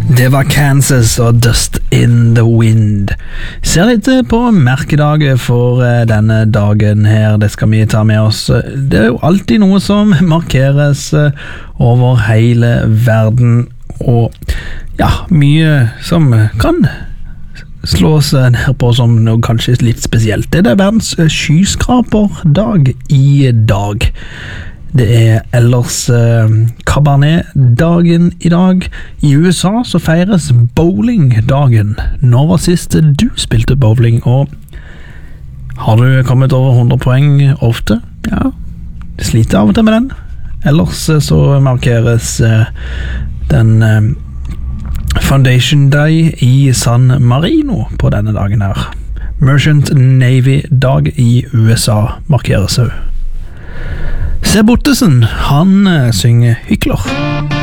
Det var Kansas og Dust in the Wind. Ser litt på merkedagen for denne dagen her, det skal vi ta med oss. Det er jo alltid noe som markeres over hele verden, og ja, mye som kan slås ned på som noe kanskje litt spesielt. Det er verdens skyskraperdag i dag. Det er ellers Cabernet-dagen i dag. I USA så feires bowling-dagen. Når var sist du spilte bowling, og har du kommet over 100 poeng ofte? Ja, sliter av og til med den. Ellers så markeres den Foundation Day i San Marino på denne dagen her. Merchant Navy-dag i USA markeres også. Seb Ottesen, han synger Hykler.